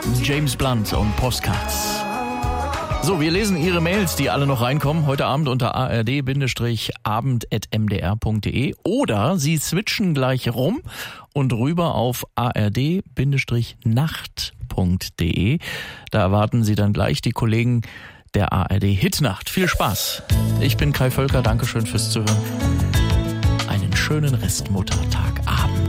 James Blunt und Postcards. So, wir lesen Ihre Mails, die alle noch reinkommen, heute Abend unter ard-abend@mdr.de oder Sie switchen gleich rum und rüber auf ard-nacht.de. Da erwarten Sie dann gleich die Kollegen der ARD Hitnacht. Viel Spaß. Ich bin Kai Völker, Dankeschön fürs Zuhören. Einen schönen Restmuttertagabend.